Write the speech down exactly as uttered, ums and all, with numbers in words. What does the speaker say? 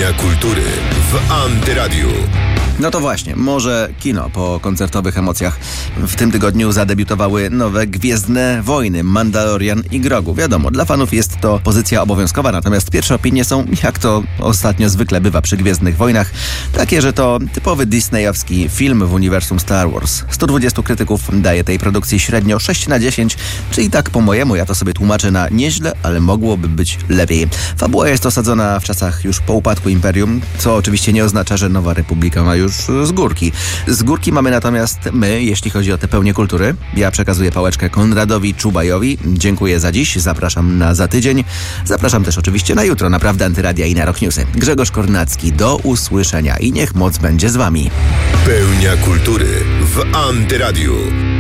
Pełnia kultury w Antyradiu. No to właśnie, może kino po koncertowych emocjach. W tym tygodniu zadebiutowały nowe Gwiezdne Wojny, Mandalorian i Grogu. Wiadomo, dla fanów jest to pozycja obowiązkowa, natomiast pierwsze opinie są, jak to ostatnio zwykle bywa przy Gwiezdnych Wojnach, takie, że to typowy disneyowski film w uniwersum Star Wars. stu dwudziestu krytyków daje tej produkcji średnio sześć na dziesięć, czyli tak po mojemu, ja to sobie tłumaczę na nieźle, ale mogłoby być lepiej. Fabuła jest osadzona w czasach już po upadku Imperium, co oczywiście nie oznacza, że Nowa Republika ma już z górki. Z górki mamy natomiast my, jeśli chodzi o tę pełnię kultury. Ja przekazuję pałeczkę Konradowi Czubajowi. Dziękuję za dziś, zapraszam na za tydzień. Zapraszam też oczywiście na jutro, na Prawdę Antyradia i na Rock Newsy. Grzegorz Kornacki, do usłyszenia i niech moc będzie z wami. Pełnia kultury w Antyradiu.